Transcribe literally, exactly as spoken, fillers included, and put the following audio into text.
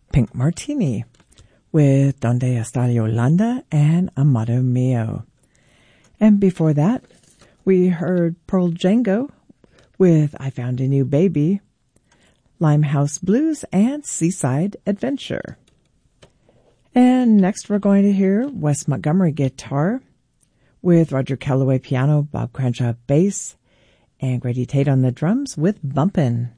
Pink Martini with Donde Está Yolanda and Amado Mio. And before that, we heard Pearl Django with I Found a New Baby, Limehouse Blues, and Seaside Adventure. And next we're going to hear Wes Montgomery guitar with Roger Calloway piano, Bob Cranshaw bass, and Grady Tate on the drums with Bumpin'.